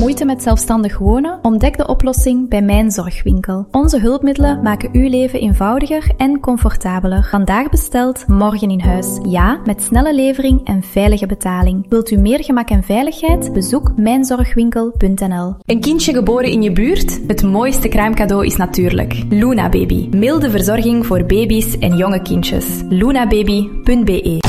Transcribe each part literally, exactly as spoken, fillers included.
Moeite met zelfstandig wonen? Ontdek de oplossing bij Mijn Zorgwinkel. Onze hulpmiddelen maken uw leven eenvoudiger en comfortabeler. Vandaag besteld, morgen in huis. Ja, met snelle levering en veilige betaling. Wilt u meer gemak en veiligheid? Bezoek mijn zorgwinkel punt n l. Een kindje geboren in je buurt? Het mooiste kraamcadeau is natuurlijk Luna Baby. Milde verzorging voor baby's en jonge kindjes. lunababy punt b e.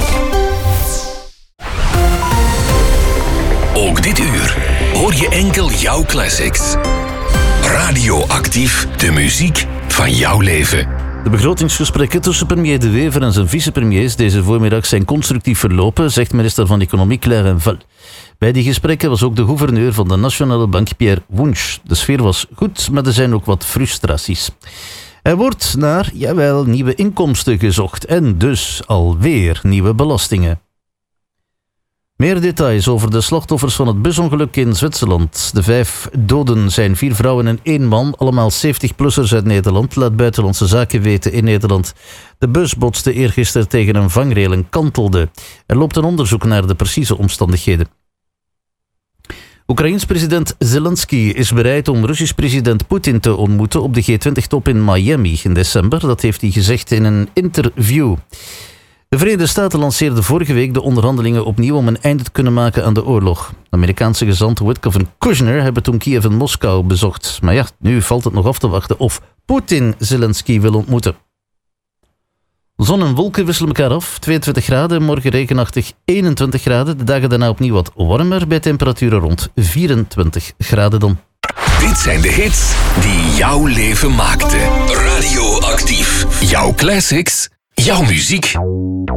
Ook dit uur hoor je enkel jouw classics. Radioactief, de muziek van jouw leven. De begrotingsgesprekken tussen premier De Wever en zijn vicepremiers deze voormiddag zijn constructief verlopen, zegt minister van Economie Claire Enval. Bij die gesprekken was ook de gouverneur van de Nationale Bank Pierre Wunsch. De sfeer was goed, maar er zijn ook wat frustraties. Er wordt naar, jawel, nieuwe inkomsten gezocht en dus alweer nieuwe belastingen. Meer details over de slachtoffers van het busongeluk in Zwitserland. De vijf doden zijn vier vrouwen en één man, allemaal zeventig-plussers uit Nederland, laat Buitenlandse Zaken weten in Nederland. De bus botste eergisteren tegen een vangrail en kantelde. Er loopt een onderzoek naar de precieze omstandigheden. Oekraïens president Zelensky is bereid om Russisch president Poetin te ontmoeten op de G twintig-top in Miami in december. Dat heeft hij gezegd in een interview. De Verenigde Staten lanceerden vorige week de onderhandelingen opnieuw om een einde te kunnen maken aan de oorlog. De Amerikaanse gezant Witkoff en Kushner hebben toen Kiev en Moskou bezocht. Maar ja, nu valt het nog af te wachten of Poetin Zelensky wil ontmoeten. Zon en wolken wisselen elkaar af. tweeëntwintig graden, morgen regenachtig eenentwintig graden. De dagen daarna opnieuw wat warmer bij temperaturen rond vierentwintig graden dan. Dit zijn de hits die jouw leven maakten. Radioactief. Jouw classics. Jouw muziek.